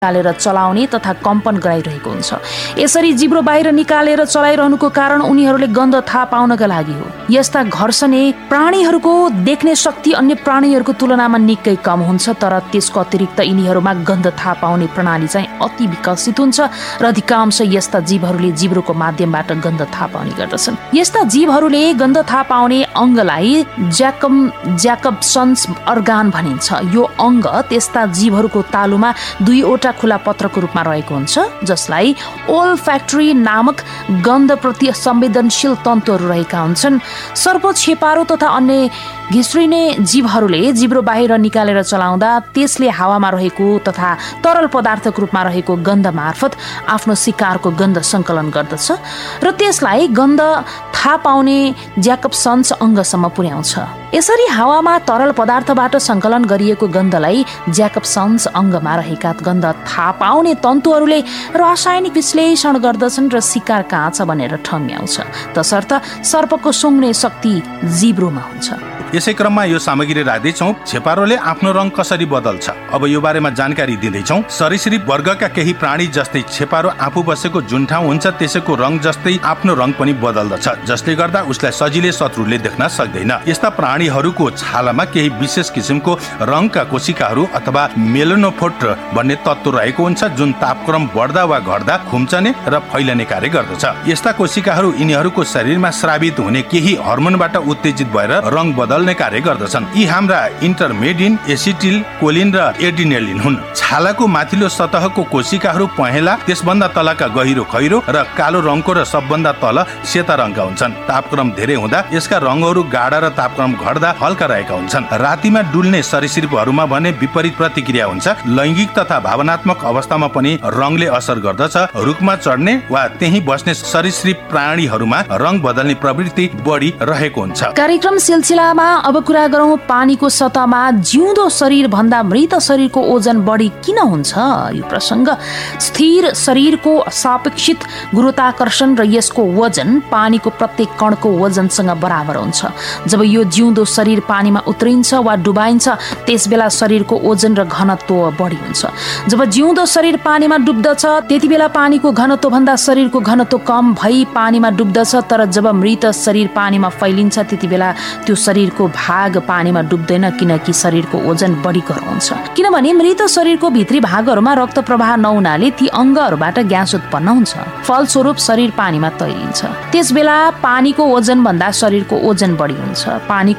निकालेर चलाउने तथा कम्पन गराइरहेको हुन्छ। यसरी जिब्रो बाहिर निकालेर चलाइरहनुको कारण उनीहरूले गन्ध थाहा पाउनका लागि हो। यस्ता घर्षणे प्राणीहरूको देख्ने शक्ति अन्य प्राणीहरूको तुलनामा निकै कम हुन्छ, तर त्यसको अतिरिक्त यिनीहरूमा गन्ध थाहा पाउने प्रणाली चाहिँ अति विकसित हुन्छ र अधिकांश यस्ता जीवहरूले जिब्रोको माध्यमबाट गन्ध थाहा पाउने गर्दछन्। यस्ता जीवहरूले गन्ध थाहा पाउने अङ्गलाई ज्याकबसन्स अर्गान भनिन्छ। यो अङ्ग त्यस्ता जीवहरूको तालुमा दुईवटा खुला पत्रको रूपमा रहेको हुन्छ, जसलाई ओल्फ्याक्टरी नामक गन्ध प्रति संवेदनशील तन्तुहरू रहेका हुन्छन्। सर्प, छेपारो तथा अन्य घिस्रिने जीवहरूले जिब्रो बाहिर निकालेर चलाउँदा त्यसले हावामा रहेको तथा तरल पदार्थको रूपमा रहेको गन्ध मार्फत आफ्नो शिकारको गन्ध सङ्कलन गर्दछ र त्यसलाई गन्ध थाहा पाउने ज्याकबसन्स अङ्गसम्म पुर्याउँछ। यसरी हावामा तरल पदार्थबाट सङ्कलन गरिएको गन्धलाई ज्याकबसन्स अङ्गमा रहेका गन्ध थाहा पाउने तन्तुहरूले रासायनिक विश्लेषण गर्दछन् र शिकार कहाँ छ भनेर ठम्याउँछ। तसर्थ सर्पको सुँघ्ने शक्ति जिब्रोमा हुन्छ। यसै क्रममा यो सामग्री राख्दैछौँ। छेपारोले आफ्नो रङ कसरी बदल्छ, अब यो बारेमा जानकारी दिँदैछौँ। सरीसृप वर्गका केही प्राणी जस्तै छेपारो आफू बसेको जुन ठाउँ हुन्छ त्यसैको रङ जस्तै आफ्नो रङ पनि बदल्दछ, जसले गर्दा उसलाई सजिलै शत्रुले देख्न सक्दैन। यस्ता प्राणीहरूको छालामा केही विशेष किसिमको रङका कोशिकाहरू अथवा मेलानोफोर भन्ने तत्त्व रहेको हुन्छ, जुन तापक्रम बढ्दा वा घट्दा खुम्चने र फैलने कार्य गर्दछ। यस्ता कोशिकाहरू यिनीहरूको शरीरमा स्रावित हुने केही हर्मोनबाट उत्तेजित भएर रङ बदल्ने कार्य गर्दछन्। यी हाम्रा इन्टरमेडिन, एसिटिल कोलिन र एड्रिनेलिन हुन्। छालाको माथिल्लो सतहको कोशिकाहरू पहेँला, त्यसभन्दा तलका गहिरो खैरो र कालो रङको र सबभन्दा तल सेता रङका हुन्छन्। तापक्रम धेरै हुँदा यसका रङहरू गाढा र तापक्रम घट्दा हल्का रहेका हुन्छन्। रातिमा डुल्ने सरीसृपहरूमा भने विपरीत प्रतिक्रिया हुन्छ। लैङ्गिक तथा भावनात्मक अवस्थामा पनि रङले असर गर्दछ। रुखमा चढ्ने वा त्यही बस्ने सरीसृप प्राणीहरूमा रङ बदल्ने प्रवृत्ति बढी रहेको हुन्छ। कार्यक्रम सिलसिलामा अब कुरा गरौँ पानीको सतहमा जिउँदो शरीर भन्दा मृत शरीरको ओजन बढी किन हुन्छ। यो प्रसङ्ग स्थिर शरीरको सापेक्षित गुरुत्वाकर्षण र यसको वजन पानीको प्रत्येक कणको वजनसँग बराबर हुन्छ। जब यो जिउँदो शरीर पानीमा उत्रिन्छ वा डुबाइन्छ त्यसबेला शरीरको ओजन र घनत्व बढी हुन्छ। जब जिउँदो शरीर पानीमा डुब्दछ त्यति बेला पानीको घनत्व भन्दा शरीरको घनत्व कम भई पानीमा डुब्दछ, तर जब मृत शरीर पानीमा फैलिन्छ त्यति बेला त्यो शरीरको भाग पानीमा डुब्दैन, किनकि शरीरको ओजन बढी गराउँछ। किनभने मृत शरीरको भित्री भागहरूमा रक्त प्रवाह नहुनाले ती अङ्गहरूबाट ग्यास उत्पन्न हुन्छ। फलस्वरूप शरीर पानीमा तैरिन्छ। त्यसबेला पानीको ओजन भन्दा शरीरको ओजन बढी हुन्छ। पानीको